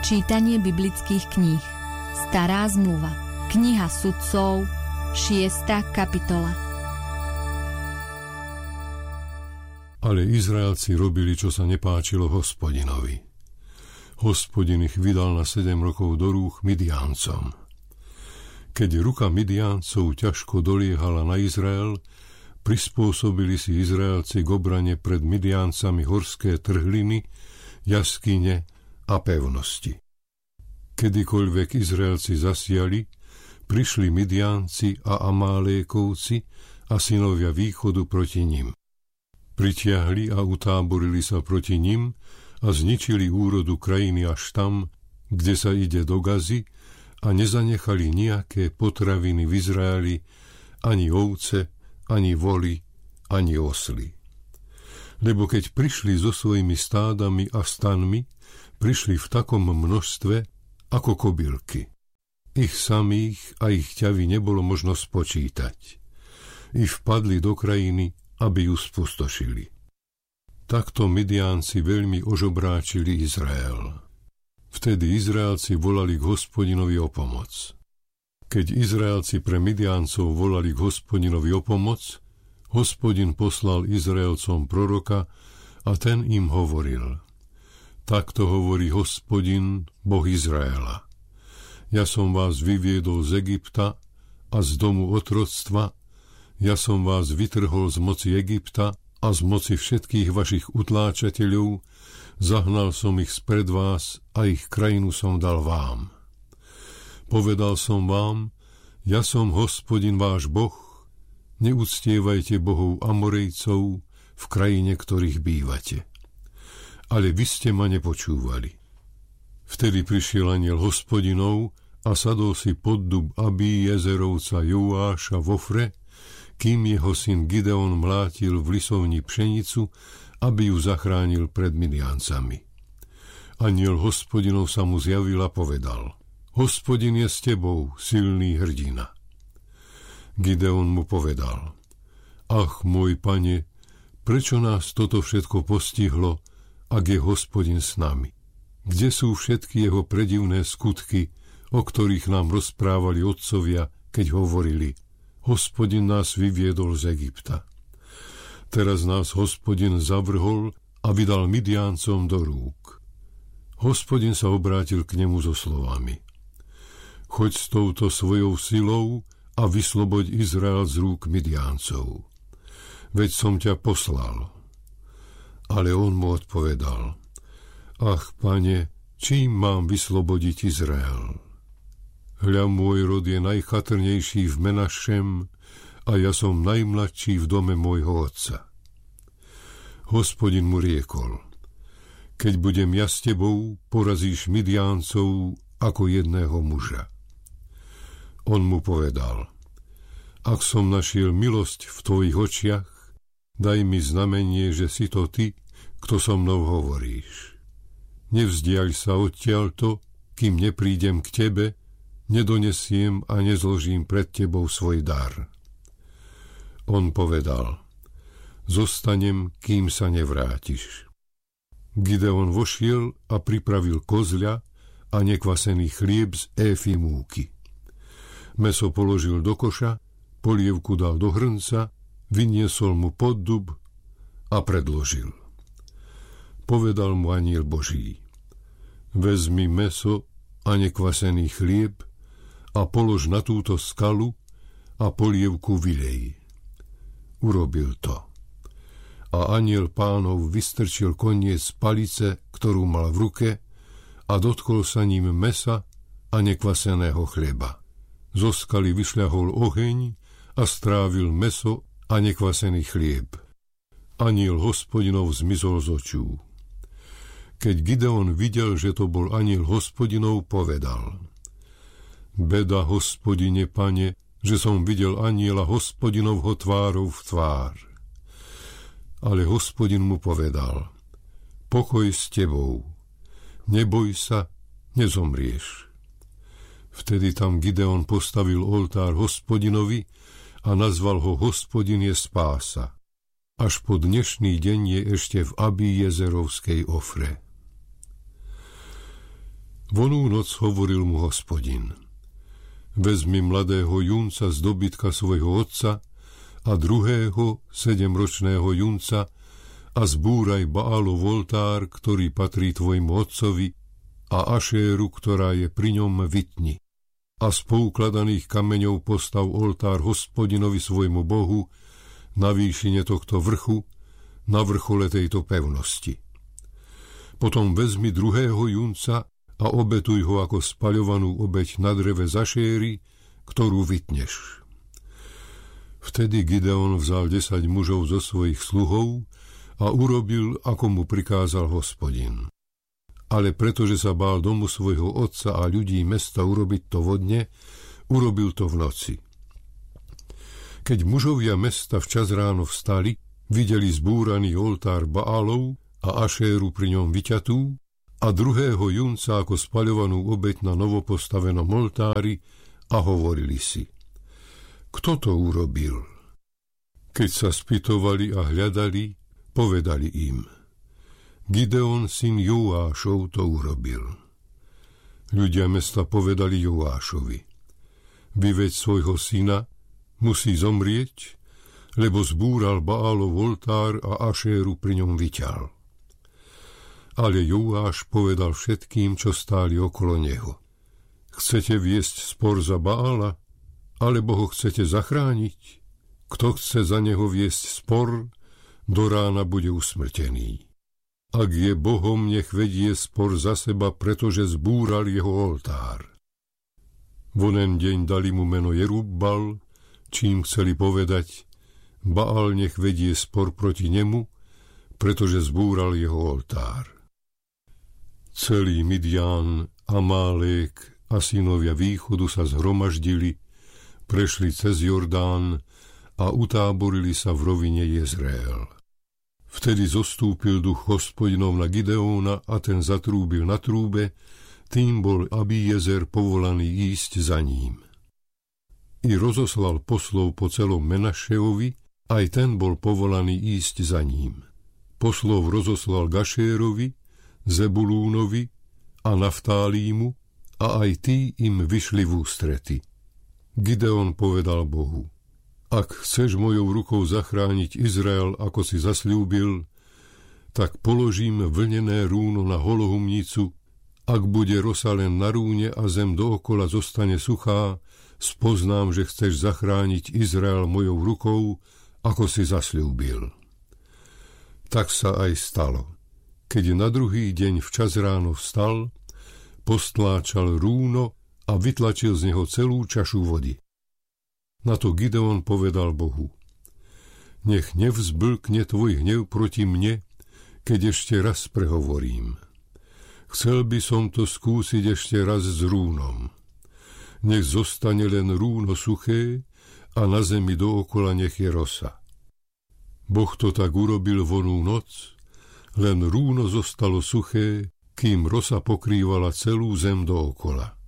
Čítanie biblických kníh. Stará zmluva. Kniha Sudcov, 6. kapitola. Ale Izraelci robili, čo sa nepáčilo Hospodinovi. Hospodin ich vydal na 7 rokov do rúk Midiancom. Keď ruka Midiancov ťažko doliehala na Izrael, prispôsobili si Izraelci k obrane pred Midiancami horské trhliny, jaskyne a pevnosti. Kedykoľvek Izraelci zasiali, prišli Midianci a Amálékovci a synovia východu proti nim. Pritiahli a utáborili sa proti nim a zničili úrodu krajiny až tam, kde sa ide do Gazy, a nezanechali nejaké potraviny v Izraeli, ani ovce, ani voli, ani osly. Lebo keď prišli so svojimi stádami a stanmi, prišli v takom množstve ako kobylky. Ich samých a ich ťavy nebolo možno spočítať. I vpadli do krajiny, aby ju spustošili. Takto Midiánci veľmi ožobráčili Izrael. Vtedy Izraelci volali k Hospodinovi o pomoc. Keď Izraelci pre Midiáncov volali k Hospodinovi o pomoc, Hospodin poslal Izraelcom proroka a ten im hovoril: Takto hovorí Hospodin, Boh Izraela. Ja som vás vyviedol z Egypta a z domu otroctva, ja som vás vytrhol z moci Egypta a z moci všetkých vašich utláčateľov, zahnal som ich spred vás a ich krajinu som dal vám. Povedal som vám: Ja som Hospodin váš Boh, neúctievajte bohov Amorejcov v krajine, ktorých bývate. Ale vy ste ma nepočúvali. Vtedy prišiel anjel Hospodinov a sadol si pod dub Abíjezerovca Joáša v Ofre, kým jeho syn Gideon mlátil v lisovni pšenicu, aby ju zachránil pred Midiancami. Anjel Hospodinov sa mu zjavil a povedal: Hospodin je s tebou, silný hrdina. Gideon mu povedal: Ach, môj pane, prečo nás toto všetko postihlo, ak je Hospodin s nami? Kde sú všetky jeho predivné skutky, o ktorých nám rozprávali otcovia, keď hovorili: Hospodin nás vyviedol z Egypta. Teraz nás Hospodin zavrhol a vydal Midiáncom do rúk. Hospodin sa obrátil k nemu so slovami: Choď s touto svojou silou a vysloboď Izrael z rúk Midiáncov. Veď som ťa poslal. Ale on mu odpovedal: Ach, pane, čím mám vyslobodiť Izrael? Hľa, môj rod je najchatrnejší v Menašem a ja som najmladší v dome môjho otca. Hospodin mu riekol: Keď budem ja s tebou, porazíš Midiáncov ako jedného muža. On mu povedal: Ak som našiel milosť v tvojich očiach, daj mi znamenie, že si to ty, kto so mnou hovoríš. Nevzdiaľ sa odtiaľto, kým neprídem k tebe, nedonesiem a nezložím pred tebou svoj dar. On povedal: Zostanem, kým sa nevrátiš. Gideon vošiel a pripravil kozľa a nekvasený chlieb z éfy múky. Mäso položil do koša, polievku dal do hrnca, vyniesol mu pod dub a predložil. Povedal mu anjel Boží: Vezmi mäso a nekvasený chlieb a polož na túto skalu a polievku vylej. Urobil to. A anjel Pánov vystrčil koniec palice, ktorú mal v ruke, a dotkol sa ním mäsa a nekvaseného chleba. Zo skaly vyšľahol oheň a strávil mäso a nekvasený chlieb. Anjel Hospodinov zmizol z očú. Keď Gideon videl, že to bol anjel Hospodinov, povedal: Beda, Hospodine, pane, že som videl anjela Hospodinovho tvárou v tvár. Ale Hospodin mu povedal: Pokoj s tebou, neboj sa, nezomrieš. Vtedy tam Gideon postavil oltár Hospodinovi a nazval ho Hospodin je spása. Až po dnešný deň je ešte v Abíjezerovskej Ofre. Vonú noc hovoril mu Hospodin: vezmi mladého junca z dobytka svojho otca a druhého 7-ročného junca a zbúraj Baalov oltár, ktorý patrí tvojmu otcovi, a Ašéru, ktorá je pri ňom, vytni. A z poukladaných kameňov postav oltár Hospodinovi svojmu Bohu na výšine tohto vrchu, na vrchole tejto pevnosti. Potom vezmi druhého junca a obetuj ho ako spaľovanú obeť na dreve z Ašéry, ktorú vytneš. Vtedy Gideon vzal 10 mužov zo svojich sluhov a urobil, ako mu prikázal Hospodin. Ale pretože sa bál domu svojho otca a ľudí mesta urobiť to vodne, urobil to v noci. Keď mužovia mesta včas ráno vstali, videli zbúraný oltár Baalov a Ašéru pri ňom vyťatú a druhého junca ako spaľovanú obeť na novopostavenom oltári a hovorili si: kto to urobil? Keď sa spytovali a hľadali, povedali im: Gideon, syn Joášov, to urobil. Ľudia mesta povedali Joášovi: vyveď svojho syna, musí zomrieť, lebo zbúral Baalov oltár a Ašéru pri ňom vyťal. Ale Joáš povedal všetkým, čo stáli okolo neho: chcete viesť spor za Baala, alebo ho chcete zachrániť? Kto chce za neho viesť spor, do rána bude usmrtený. Ak je Bohom, nech vedie spor za seba, pretože zbúral jeho oltár. V onen deň dali mu meno Jerubbal, čím chceli povedať: Baal nech vedie spor proti nemu, pretože zbúral jeho oltár. Celý Midian, Amálek a synovia východu sa zhromaždili, prešli cez Jordán a utáborili sa v rovine Jezreel. Vtedy zostúpil duch Hospodinov na Gideóna a ten zatrúbil na trúbe, tým bol Abíezer povolaný ísť za ním. I rozoslal poslov po celom Menašeovi, aj ten bol povolaný ísť za ním. Poslov rozoslal Gašérovi, Zebulúnovi a Naftálímu a aj tí im vyšli v ústrety. Gideon povedal Bohu: ak chceš mojou rukou zachrániť Izrael, ako si zasľúbil, tak položím vlnené rúno na holohumnicu. Ak bude rosa len na rúne a zem dookola zostane suchá, spoznám, že chceš zachrániť Izrael mojou rukou, ako si zasľúbil. Tak sa aj stalo. Keď na druhý deň včas ráno vstal, postláčal rúno a vytlačil z neho celú čašu vody. Na to Gideon povedal Bohu: nech nevzblkne tvoj hnev proti mne, keď ešte raz prehovorím. Chcel by som to skúsiť ešte raz s rúnom. Nech zostane len rúno suché a na zemi dookola nech je rosa. Boh to tak urobil vonú noc, len rúno zostalo suché, kým rosa pokrývala celú zem dookola.